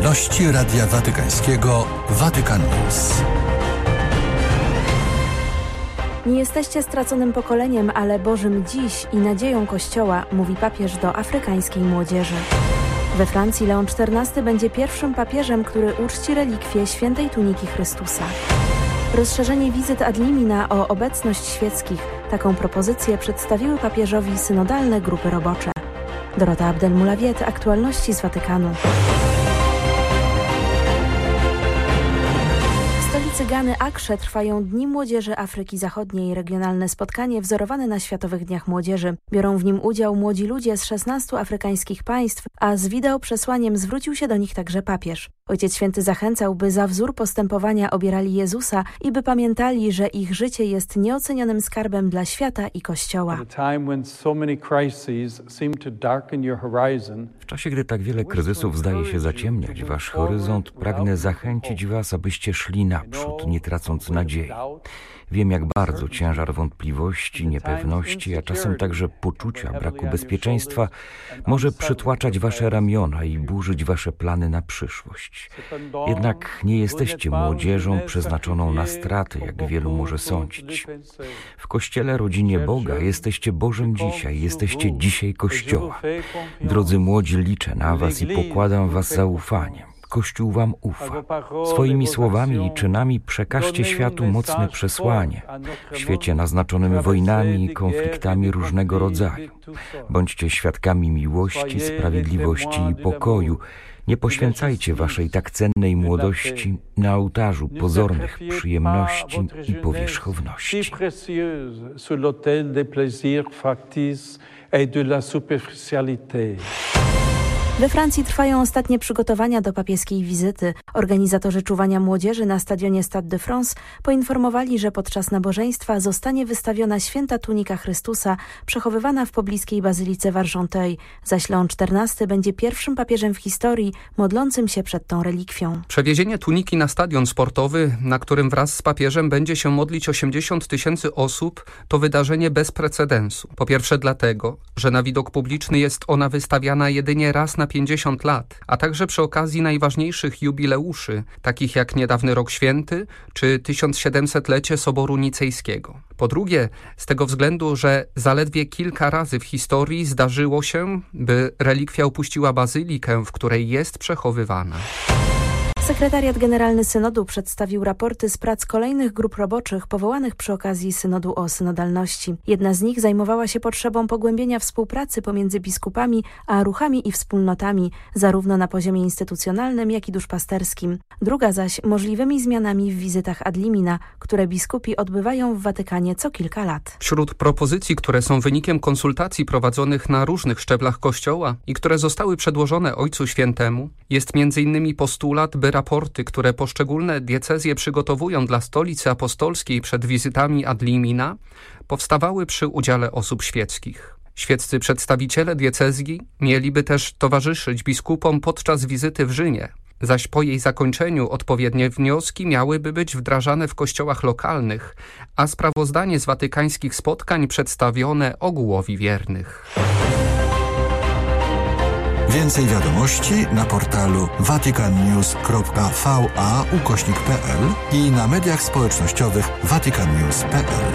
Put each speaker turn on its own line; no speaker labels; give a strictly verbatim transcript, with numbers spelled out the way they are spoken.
Aktualności Radia Watykańskiego Vatican News.
Nie jesteście straconym pokoleniem, ale Bożym dziś i nadzieją Kościoła, mówi papież do afrykańskiej młodzieży. We Francji Leon czternasty będzie pierwszym papieżem, który uczci relikwie świętej tuniki Chrystusa. Rozszerzenie wizyt ad limina o obecność świeckich. Taką propozycję przedstawiły papieżowi synodalne grupy robocze. Dorota Abdel-Mulawiet, aktualności z Watykanu. W stolicy Gany Akrze trwają Dni Młodzieży Afryki Zachodniej, regionalne spotkanie wzorowane na Światowych Dniach Młodzieży. Biorą w nim udział młodzi ludzie z szesnastu afrykańskich państw, a z wideoprzesłaniem zwrócił się do nich także papież. Ojciec Święty zachęcał, by za wzór postępowania obierali Jezusa i by pamiętali, że ich życie jest nieocenionym skarbem dla świata i Kościoła.
W czasie, gdy tak wiele kryzysów zdaje się zaciemniać wasz horyzont, pragnę zachęcić was, abyście szli naprzód, nie tracąc nadziei. Wiem, jak bardzo ciężar wątpliwości, niepewności, a czasem także poczucia braku bezpieczeństwa może przytłaczać wasze ramiona i burzyć wasze plany na przyszłość. Jednak nie jesteście młodzieżą przeznaczoną na straty, jak wielu może sądzić. W Kościele, rodzinie Boga jesteście Bożym dzisiaj, jesteście dzisiaj Kościoła. Drodzy młodzi, liczę na was i pokładam w was zaufanie. Kościół wam ufa. Swoimi słowami i czynami przekażcie światu mocne przesłanie w świecie naznaczonym wojnami i konfliktami różnego rodzaju. Bądźcie świadkami miłości, sprawiedliwości i pokoju. Nie poświęcajcie waszej tak cennej młodości na ołtarzu pozornych przyjemności i powierzchowności.
We Francji trwają ostatnie przygotowania do papieskiej wizyty. Organizatorzy czuwania młodzieży na stadionie Stade de France poinformowali, że podczas nabożeństwa zostanie wystawiona święta tunika Chrystusa, przechowywana w pobliskiej bazylice w Argenteuil. Zaś Leon czternasty będzie pierwszym papieżem w historii modlącym się przed tą relikwią.
Przewiezienie tuniki na stadion sportowy, na którym wraz z papieżem będzie się modlić osiemdziesiąt tysięcy osób, to wydarzenie bez precedensu. Po pierwsze dlatego, że na widok publiczny jest ona wystawiana jedynie raz na pięćdziesiąt lat, a także przy okazji najważniejszych jubileuszy, takich jak niedawny Rok Święty czy tysiąc siedemsetlecie Soboru Nicejskiego. Po drugie, z tego względu, że zaledwie kilka razy w historii zdarzyło się, by relikwia opuściła bazylikę, w której jest przechowywana.
Sekretariat Generalny Synodu przedstawił raporty z prac kolejnych grup roboczych powołanych przy okazji Synodu o synodalności. Jedna z nich zajmowała się potrzebą pogłębienia współpracy pomiędzy biskupami a ruchami i wspólnotami, zarówno na poziomie instytucjonalnym, jak i duszpasterskim. Druga zaś możliwymi zmianami w wizytach ad limina, które biskupi odbywają w Watykanie co kilka lat.
Wśród propozycji, które są wynikiem konsultacji prowadzonych na różnych szczeblach Kościoła i które zostały przedłożone Ojcu Świętemu, jest między innymi postulat, by raporty, które poszczególne diecezje przygotowują dla Stolicy Apostolskiej przed wizytami ad limina, powstawały przy udziale osób świeckich. Świeccy przedstawiciele diecezji mieliby też towarzyszyć biskupom podczas wizyty w Rzymie, zaś po jej zakończeniu odpowiednie wnioski miałyby być wdrażane w kościołach lokalnych, a sprawozdanie z watykańskich spotkań przedstawione ogółowi wiernych.
Więcej wiadomości na portalu vaticannews kropka va ukośnik pe el i na mediach społecznościowych vaticannews kropka pe el.